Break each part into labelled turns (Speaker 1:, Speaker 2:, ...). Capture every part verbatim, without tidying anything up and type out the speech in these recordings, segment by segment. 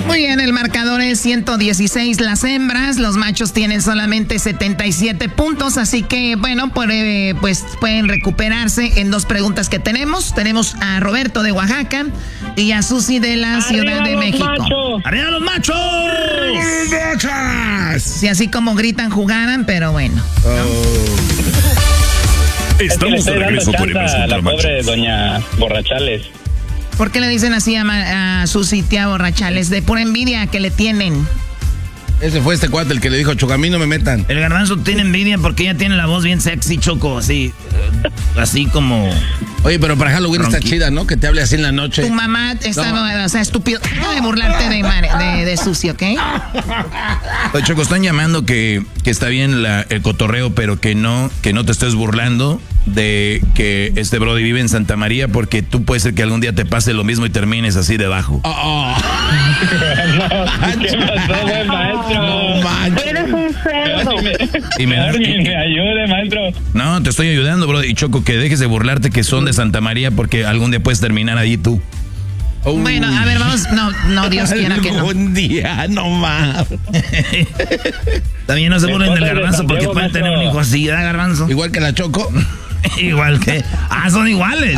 Speaker 1: Muy bien, el marcador es ciento dieciséis las hembras, los machos tienen solamente setenta y siete puntos, así que bueno, puede, pues pueden recuperarse en dos preguntas que tenemos. Tenemos a Roberto de Oaxaca y a Susi de la Ciudad de México.
Speaker 2: Machos.
Speaker 3: ¡Arriba los machos!
Speaker 1: ¡Machos! Sí, así como gritan jugaran, pero bueno.
Speaker 2: Oh.
Speaker 3: Estamos
Speaker 2: es que
Speaker 3: de regreso con el
Speaker 2: a la pobre doña Borrachales.
Speaker 1: ¿Por qué le dicen así a, a Susi, tía Borrachales? De pura envidia que le tienen.
Speaker 4: Ese fue este cuate el que le dijo, Choco, a mí no me metan.
Speaker 3: El Garbanzo tiene envidia porque ella tiene la voz bien sexy, Choco, así, así como...
Speaker 4: Oye, pero para Halloween
Speaker 3: Ronqui.
Speaker 4: Está chida, ¿no? Que te hable así en la noche.
Speaker 1: Tu mamá está,
Speaker 4: No.
Speaker 1: o sea, estúpido. Deja de burlarte de, Mare, de, de Susi, ¿ok?
Speaker 3: Oye, Choco, están llamando que, que está bien la, el cotorreo, pero que no, que no te estés burlando de que este brody vive en Santa María, porque tú puede ser que algún día te pase lo mismo y termines así debajo.
Speaker 4: Oh, oh.
Speaker 2: No, ¿qué pasó, buen maestro?
Speaker 4: No, manches.
Speaker 5: Eres un cerdo.
Speaker 3: Y me da-
Speaker 2: Alguien me ayude, maestro.
Speaker 3: No, te estoy ayudando, bro. Y Choco, que dejes de burlarte que son de Santa María, porque algún día puedes terminar ahí tú.
Speaker 4: Uy.
Speaker 1: Bueno, a ver, vamos. No, no, Dios quiera que no.
Speaker 4: Algún día, no más.
Speaker 3: También no se burlen del
Speaker 2: Esposa de
Speaker 3: Garbanzo porque
Speaker 2: Santiago,
Speaker 3: pueden tener un
Speaker 2: maestro.
Speaker 3: hijo así, ¿verdad, Garbanzo?
Speaker 4: Igual que la Choco.
Speaker 3: Igual que... Ah, son iguales.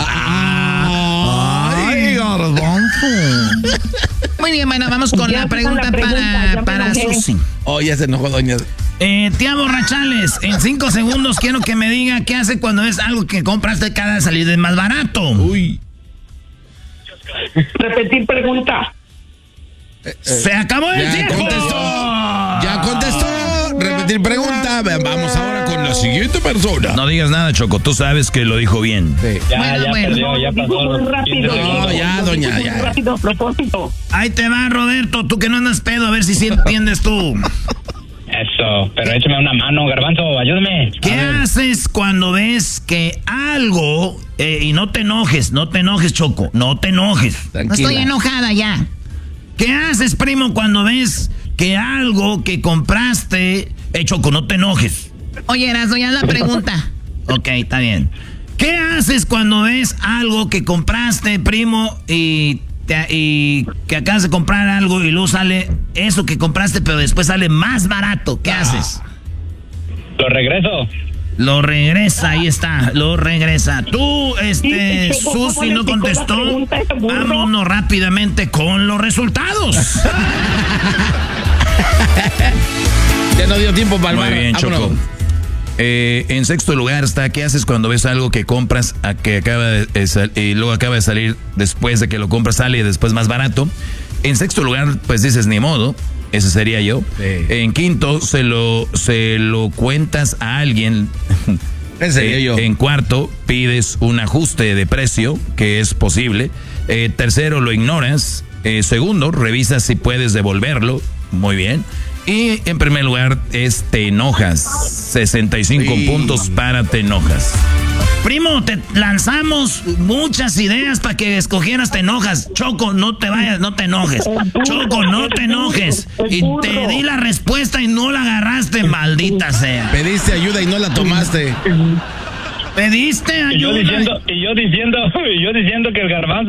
Speaker 4: Ay,
Speaker 3: Garbanzo.
Speaker 1: Muy bien, bueno, vamos con
Speaker 5: Ya
Speaker 1: la
Speaker 5: con
Speaker 1: pregunta,
Speaker 5: la pregunta, ya
Speaker 1: para,
Speaker 5: me
Speaker 1: para
Speaker 5: enojé.
Speaker 1: Susi.
Speaker 4: Oh, ya se enojó, doña.
Speaker 3: Eh, tía Borrachales, en cinco segundos quiero que me diga qué hace cuando es algo que compraste cada salida más barato.
Speaker 4: Uy.
Speaker 5: Repetir pregunta.
Speaker 3: ¡Se acabó el
Speaker 4: Ya
Speaker 3: tiempo!
Speaker 4: contestó. Ya contestó. Repetir pregunta. Vamos ahora con la siguiente persona.
Speaker 3: No digas nada, Choco, tú sabes que lo dijo bien.
Speaker 4: Sí.
Speaker 2: Ya,
Speaker 1: Bueno,
Speaker 2: ya
Speaker 1: bueno.
Speaker 2: perdió, ya
Speaker 5: Dijo
Speaker 2: pasó
Speaker 5: muy
Speaker 2: los
Speaker 5: rápido.
Speaker 2: quince
Speaker 4: No,
Speaker 2: segundos.
Speaker 4: ya, doña,
Speaker 5: Dijo muy
Speaker 4: ya.
Speaker 5: rápido a propósito.
Speaker 3: Ahí te va, Roberto, tú que no andas pedo, a ver si sí entiendes tú.
Speaker 2: Eso, pero échame una mano, Garbanzo, ayúdame.
Speaker 3: ¿Qué haces cuando ves que algo, eh, y no te enojes, no te enojes, Choco, no te enojes?
Speaker 1: No
Speaker 4: Tranquila.
Speaker 1: estoy enojada ya.
Speaker 3: ¿Qué haces, primo, cuando ves que algo que compraste, eh, Choco, no te enojes?
Speaker 1: Oye, Erasmo, ya la pregunta.
Speaker 3: Ok, está bien. ¿Qué haces cuando ves algo que compraste, primo, y, te- y que acabas de comprar algo y luego sale eso que compraste, pero después sale más barato? ¿Qué haces?
Speaker 2: Lo regreso.
Speaker 3: Lo regresa, ahí está, lo regresa. Tú, este,
Speaker 5: Sí, Choco,
Speaker 3: Susi
Speaker 5: ¿cómo
Speaker 3: no
Speaker 5: le picó la
Speaker 3: contestó.
Speaker 5: pregunta a ese burro?
Speaker 3: Vámonos rápidamente con los resultados.
Speaker 4: Ya no dio tiempo para el
Speaker 3: Muy
Speaker 4: bar.
Speaker 3: bien,
Speaker 4: Vámonos.
Speaker 3: Choco. Eh, en sexto lugar está, ¿qué haces cuando ves algo que compras a que acaba de, eh, sal- y luego acaba de salir después de que lo compras, sale después más barato? En sexto lugar, pues dices, ni modo, ese sería yo.
Speaker 4: Sí.
Speaker 3: En quinto, se lo, se lo cuentas a alguien.
Speaker 4: Ese sería
Speaker 3: Eh,
Speaker 4: yo.
Speaker 3: En cuarto, pides un ajuste de precio, que es posible. Eh, tercero, lo ignoras. Eh, segundo, revisas si puedes devolverlo. Muy bien. Y en primer lugar es te enojas. sesenta y cinco
Speaker 4: Sí.
Speaker 3: puntos para te enojas. Primo, te lanzamos muchas ideas para que escogieras te enojas. Choco, no te vayas, no te enojes. Choco, no te enojes. Y te di la respuesta y no la agarraste, maldita sea.
Speaker 4: Pediste ayuda y no la tomaste.
Speaker 3: Pediste
Speaker 2: Y yo
Speaker 3: ayuda.
Speaker 2: diciendo, y yo diciendo, y yo diciendo que el Garbanzo